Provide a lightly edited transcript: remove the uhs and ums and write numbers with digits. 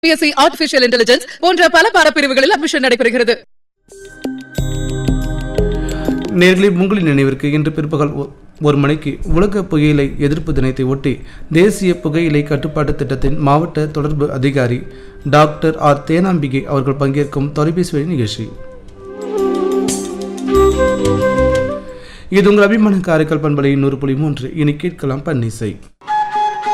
BSc artificial intelligence போன்ற பல பாடப்பிரிவுகளில் admission நடைபெறுகிறது. நேர்களை உங்களின் நினைவிற்கு இன்று பிற்பகல் 1 மணிக்கு உலக புகையிலை எதிர்ப்பு தினத்தை ஒட்டி தேசிய புகையிலை கட்டுப்பாட்டு திட்டத்தின் மாவட்ட தொடர்பு அதிகாரி டாக்டர் ஆர் தேனாம்பிகை அவர்கள் பங்கேற்கும் தொலைபேசி வழி நிகழ்ச்சி. இது உங்கள் அபிமான காரைக்கால் பண்பலை 100.3. இனி கேட்கலாம் பன்னிசை.